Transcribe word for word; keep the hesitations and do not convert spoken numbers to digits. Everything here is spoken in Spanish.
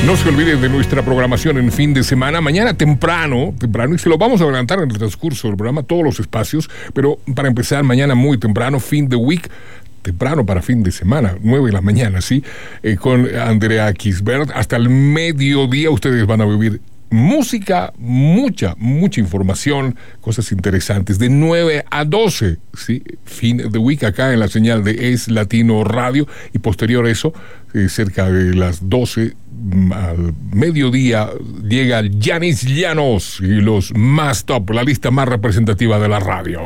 No se olviden de nuestra programación en fin de semana. Mañana temprano, temprano, y se lo vamos a adelantar en el transcurso del programa, todos los espacios, pero para empezar mañana muy temprano, fin de week, temprano para fin de semana, nueve de la mañana, ¿sí? Eh, con Andrea Kisbert. Hasta el mediodía ustedes van a vivir música, mucha, mucha información, cosas interesantes, de nueve a doce, ¿sí? Fin de week acá en la señal de Es Latino Radio, y posterior a eso, eh, cerca de las doce al mediodía, llega Yanis Llanos y los más top, la lista más representativa de la radio.